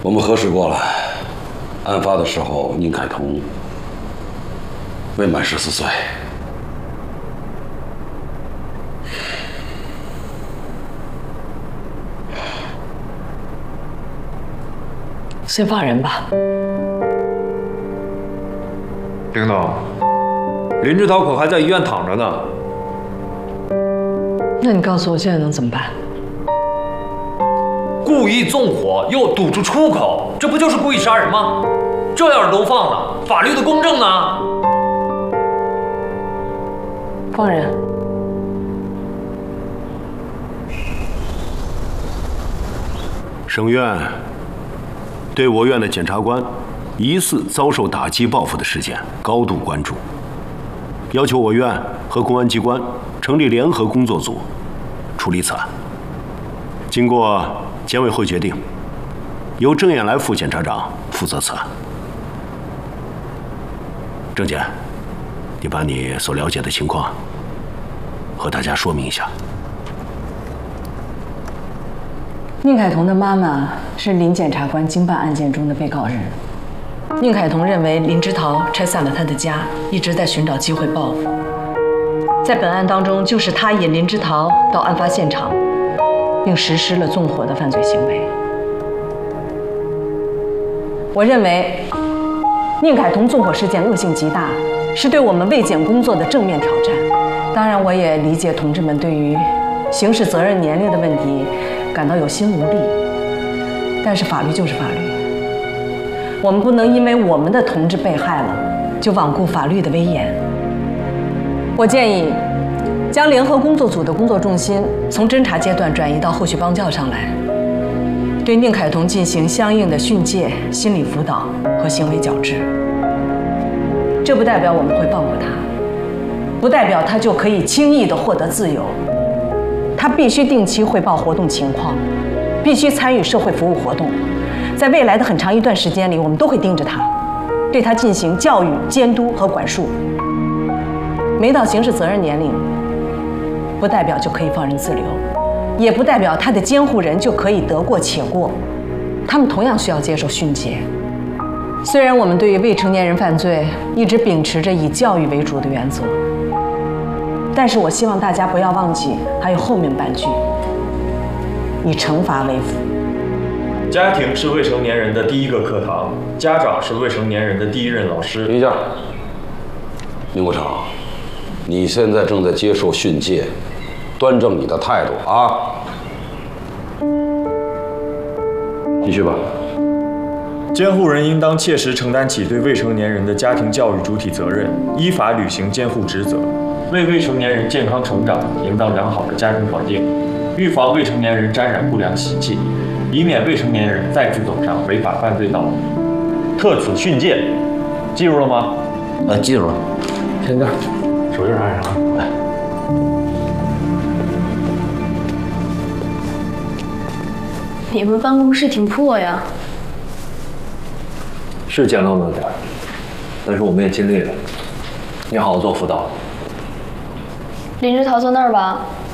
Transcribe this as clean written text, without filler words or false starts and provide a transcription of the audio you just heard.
我们核实过了，案发的时候宁凯彤未满14岁。 先放人吧。 领导，林志涛可还在医院躺着呢。 那你告诉我现在能怎么办？ 故意纵火又堵住出口，这不就是故意杀人吗？这要是都放了，法律的公正呢？ 放人。 省院对我院的检察官疑似遭受打击报复的事件高度关注，要求我院和公安机关成立联合工作组处理此案。经过检委会决定，由郑燕来副检察长负责此案。郑检，你把你所了解的情况和大家说明一下。 宁凯彤的妈妈是林检察官经办案件中的被告人。宁凯彤认为林之桃拆散了他的家，一直在寻找机会报复。在本案当中，就是他引林之桃到案发现场，并实施了纵火的犯罪行为。我认为宁凯彤纵火事件恶性极大，是对我们卫检工作的正面挑战。当然，我也理解同志们对于刑事责任年龄的问题感到有心无力，但是法律就是法律，我们不能因为我们的同志被害了，就罔顾法律的威严。我建议将联合工作组的工作重心从侦查阶段转移到后续帮教上来，对宁凯彤进行相应的训诫、心理辅导和行为矫治。这不代表我们会放过他，不代表他就可以轻易地获得自由。他必须定期汇报活动情况，必须参与社会服务活动。在未来的很长一段时间里，我们都会盯着他，对他进行教育、监督和管束。没到刑事责任年龄，不代表就可以放任自流，也不代表他的监护人就可以得过且过。他们同样需要接受训诫。虽然我们对于未成年人犯罪一直秉持着以教育为主的原则，但是我希望大家不要忘记还有后面半句：以惩罚为辅。 家庭是未成年人的第一个课堂，家长是未成年人的第一任老师。 停一下，宁国成，你现在正在接受训诫，端正你的态度啊！继续吧。 监护人应当切实承担起对未成年人的家庭教育主体责任，依法履行监护职责，为未成年人健康成长营造良好的家庭环境，预防未成年人沾染不良习气，以免未成年人再次走上违法犯罪道路。特此训诫，记住了吗？ 记住了。 签字，手印按上。来。 你们办公室挺破呀。 是简陋了点，但是我们也尽力了。你好好做辅导。 林志桃坐那儿吧。